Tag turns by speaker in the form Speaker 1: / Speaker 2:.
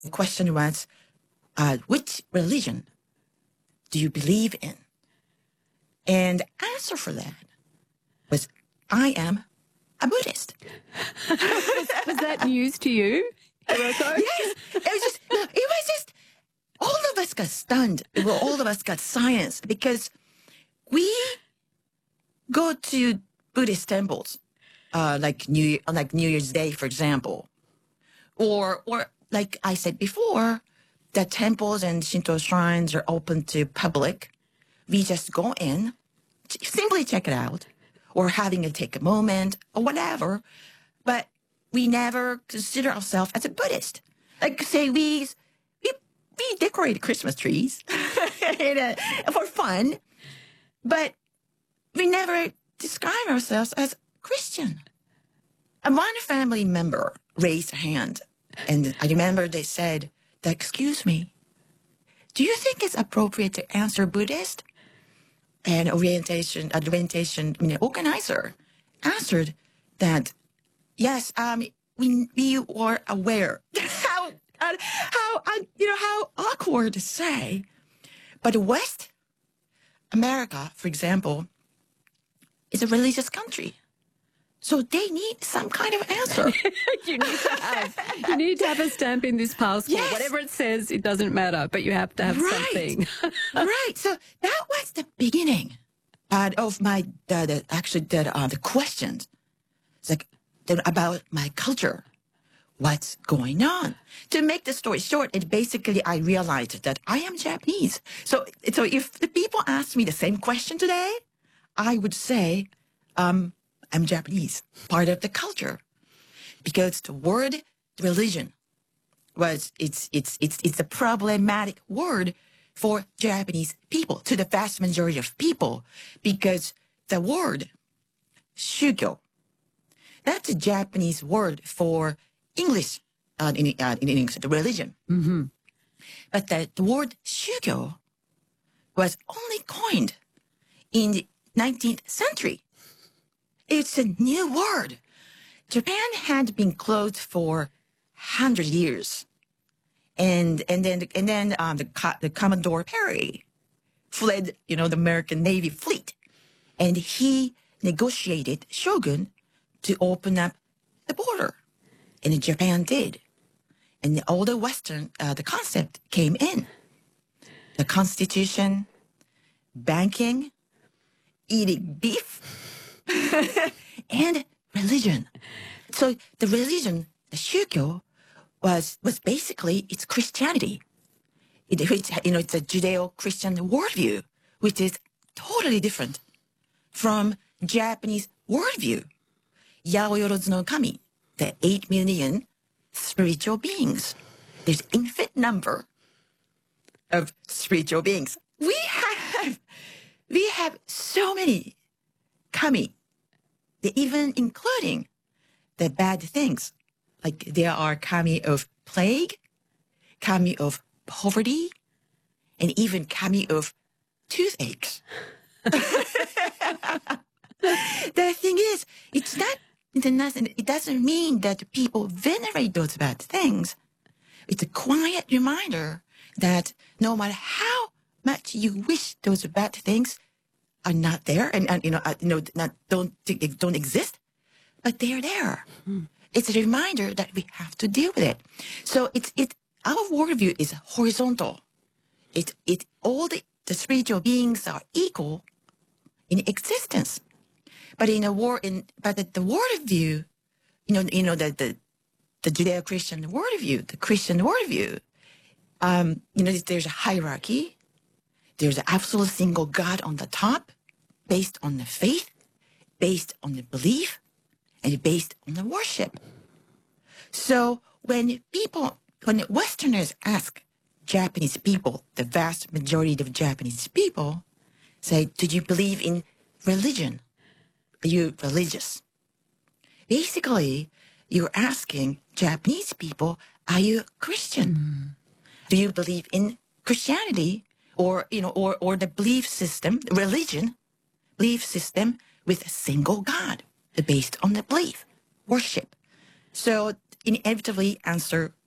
Speaker 1: The question was, which religion do you believe in? And the answer for that was, I am a Buddhist.
Speaker 2: Was that news to you, Hiroko?
Speaker 1: Yes, it was just, all of us got stunned. Well, all of us got silenced because we go to Buddhist temples, like New Year's Day, for example, or like I said before, the temples and Shinto shrines are open to public. We just go in, simply check it out, or take a moment, or whatever. But we never consider ourselves as a Buddhist. Like, say, we decorate Christmas trees for fun, but we never describe ourselves as Christian. And one family member raised a hand, and I remember they said, excuse me, do you think it's appropriate to answer Buddhist? And orientation organizer answered that, yes, we were aware. How awkward to say. But West America, for example, is a religious country. So they need some kind of answer.
Speaker 2: You need to have a stamp in this passport.
Speaker 1: Yes.
Speaker 2: Whatever it says, it doesn't matter, but you have to have something.
Speaker 1: Right. So that was the beginning of my the questions. It's like about my culture. What's going on? To make the story short, basically I realized that I am Japanese. So if the people ask me the same question today, I would say, I'm Japanese, part of the culture, because the word religion it's a problematic word for Japanese people, to the vast majority of people, because the word shugyo, that's a Japanese word for English, in English, the religion.
Speaker 2: Mm-hmm.
Speaker 1: But the word shugyo was only coined in the 19th century. It's a new word. Japan had been closed for 100 years. And then the Commodore Perry fled, the American Navy fleet. And he negotiated shogun to open up the border. And Japan did. And all the Western, the concept came in. The Constitution, banking, eating beef, and religion. So the religion, the shugyo, was basically, it's Christianity. It's a Judeo-Christian worldview, which is totally different from Japanese worldview. Yaoyorozu no Kami, the 8 million spiritual beings. There's infinite number of spiritual beings. We have so many kami, even including the bad things. Like there are kami of plague, kami of poverty, and even kami of toothaches. The thing is, it doesn't mean that people venerate those bad things. It's a quiet reminder that no matter how much you wish those bad things are not there and don't exist, but they're there. Mm. It's a reminder that we have to deal with it. So our worldview is horizontal. All the spiritual beings are equal in existence. But the worldview, the Judeo-Christian worldview, the Christian worldview, there's a hierarchy. There's an absolute single God on the top, based on the faith, based on the belief, and based on the worship. So when Westerners ask Japanese people, the vast majority of Japanese people, say, do you believe in religion? Are you religious? Basically, you're asking Japanese people, are you Christian? Mm. Do you believe in Christianity or the belief system with a single God based on the belief, worship? So inevitably answer